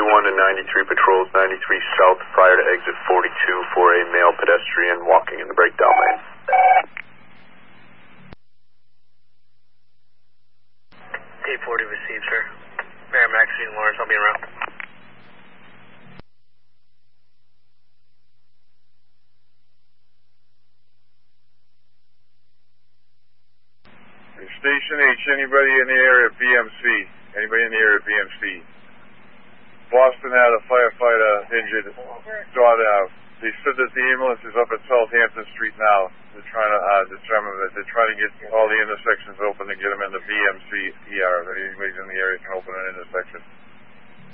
91 and 93 patrols, 93 south prior to exit 42 for a male pedestrian walking in the breakdown lane. T40 received, sir. Mary Maxine Lawrence, I'll be around. Station H, anybody in the area of BMC? Anybody in the area of BMC? Boston had a firefighter injured. They said that the ambulance is up at Southampton Street now. They're trying to determine that they're trying to get all the intersections open and get them in the BMC ER. If anybody's in the area can open an intersection.